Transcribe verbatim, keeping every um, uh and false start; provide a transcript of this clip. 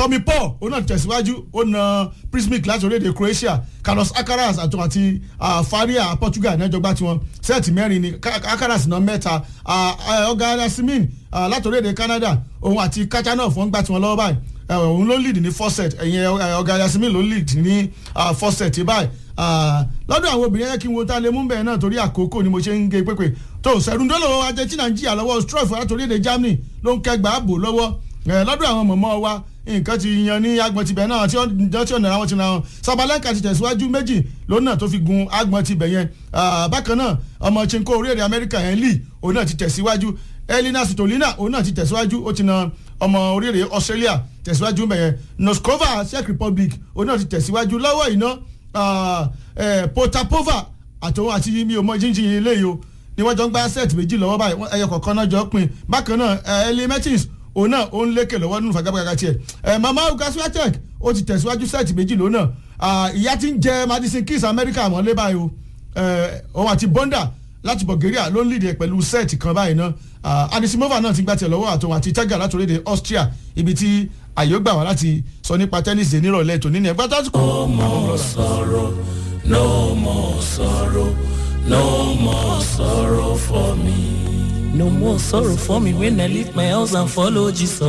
Tommy Paul òun náà tẹ̀síwájú ó na Prismic láti orílẹ̀-èdè Croatia. Carlos Alcaraz àti àti Faria Portugal ní ẹjọ́gbá tiwọn sẹ́ẹ̀tì mẹ́rin ni Alcaraz náà mẹ́ta. Ọ̀gá Yasmin láti orílẹ̀-èdè Canada òun àti Kachanov wọ́n gbá tiwọn lọ́wọ́ báyìí òun ló lead ní first set ẹ̀yìn ọ̀gá Yasmin ló lead ní first set báyìí. Lọ́dọ̀ àwọn obìnrin yẹn kí n wo tá a lè mú bẹ́ẹ̀ náà torí àkókò ni mo ṣe ń gé pépè tó Sẹ̀rùndólò Argentina ń jìyà lọ́wọ́ Struff láti orílẹ̀-èdè Germany ló ń kẹgbàá bò lọ́wọ́ lọ́dọ̀ àwọn mọ̀mọ́ wa nǹkan ti yan ní agbọ̀n tibẹ̀ náà tí ọ̀nà àwọn ti na Sabalenka ti tẹ̀síwájú méjì lónà tó fi gun agbọ̀n tibẹ̀ yẹn. Bákan náà ọmọ chinko orílẹ̀-èdè Amẹ́ríkà yẹn Lee òun náà ti tẹ̀síwájú. Elina Svitolina òun náà ti tẹ̀síwájú ó ti na ọmọ orílẹ̀-èdè Australia tẹ̀síwájú bẹ̀yẹn. Noskova Czech Republic òun náà ti tẹ̀síwájú lọ́wọ́ iná Potapova àtòun àti mi ò mọ jíjìn eléyìí o ni wọ́n jọ ń gbá sẹ́ẹ̀tì méjì lọ́wọ́ báyìí ẹyọ kọ̀ọ̀kan náà jọ pin. Bákan náà Ellie Mertens òun náà ó ń lékè lọ́wọ́ nínú fagagbága tiẹ̀. Mama Ugaswiatek ó ti tẹ̀síwájú sẹ́ẹ̀tì méjì lónà. Ìyá ti ń jẹ Madison Keys Amẹ́ríkà mọ́lé báyìí o òun àti Bonda láti Bulgaria ló ń lead pẹ̀lú sẹ́ẹ̀tì kan báyìí náà. Anisimova náà ti gbá tiẹ̀ lọ́wọ́ àtòun àti Tiger láti orílẹ̀-èdè Austria ibi tí àyè ó gbà wá láti sọ nípa tẹ́nísì nírọ̀lẹ́ tòní ní ẹgbẹ́ tó ti kọ́. No more sorrow, no more sorrow, no more sorrow for me. No more sorrow for me when I leave my house and follow Jesus.